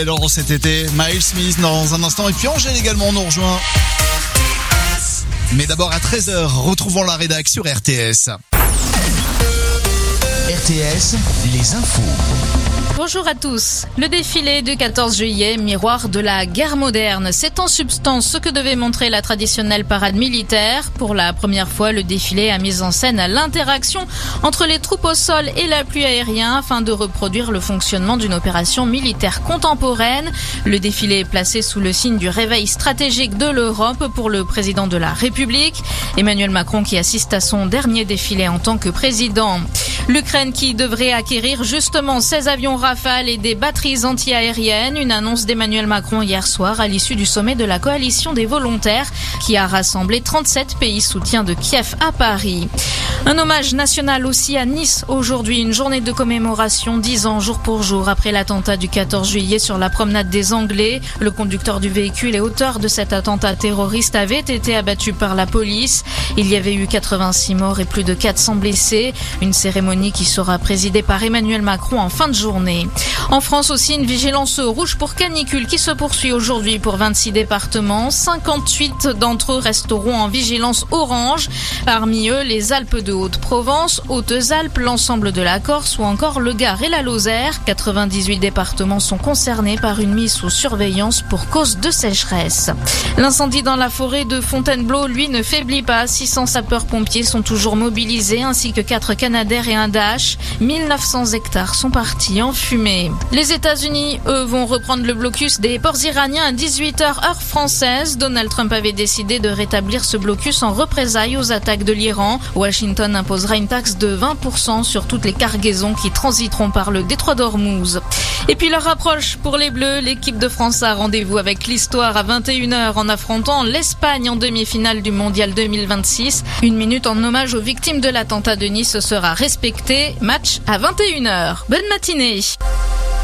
Alors cet été, Miles Smith dans un instant et puis Angèle également nous rejoint. Mais d'abord à 13h, retrouvons la rédac sur RTS. RTS, les infos. Bonjour à tous. Le défilé du 14 juillet, miroir de la guerre moderne, c'est en substance ce que devait montrer la traditionnelle parade militaire. Pour la première fois, le défilé a mis en scène l'interaction entre les troupes au sol et l'appui aérien afin de reproduire le fonctionnement d'une opération militaire contemporaine. Le défilé est placé sous le signe du réveil stratégique de l'Europe pour le président de la République, Emmanuel Macron, qui assiste à son dernier défilé en tant que président. L'Ukraine qui devrait acquérir justement 16 avions Rafale et des batteries anti-aériennes, une annonce d'Emmanuel Macron hier soir à l'issue du sommet de la coalition des volontaires qui a rassemblé 37 pays soutiens de Kiev à Paris. Un hommage national aussi à Nice aujourd'hui, une journée de commémoration 10 ans jour pour jour après l'attentat du 14 juillet sur la promenade des Anglais. Le conducteur du véhicule et auteur de cet attentat terroriste avait été abattu par la police. Il y avait eu 86 morts et plus de 400 blessés. Une cérémonie qui sera présidée par Emmanuel Macron en fin de journée. En France aussi, une vigilance rouge pour canicule qui se poursuit aujourd'hui pour 26 départements. 58 d'entre eux resteront en vigilance orange. Parmi eux, les Alpes de Haute-Provence, Hautes-Alpes, l'ensemble de la Corse ou encore le Gard et la Lozère. 98 départements sont concernés par une mise sous surveillance pour cause de sécheresse. L'incendie dans la forêt de Fontainebleau, lui, ne faiblit pas. 600 sapeurs-pompiers sont toujours mobilisés ainsi que 4 Canadair et un Dash. 1900 hectares sont partis en fumée. Les États-Unis, eux, vont reprendre le blocus des ports iraniens à 18h heure française. Donald Trump avait décidé de rétablir ce blocus en représailles aux attaques de l'Iran. Washington imposera une taxe de 20% sur toutes les cargaisons qui transiteront par le détroit d'Ormuz. Et puis leur approche pour les Bleus, l'équipe de France a rendez-vous avec l'histoire à 21h en affrontant l'Espagne en demi-finale du Mondial 2026. Une minute en hommage aux victimes de l'attentat de Nice sera respectée. Match à 21h. Bonne matinée.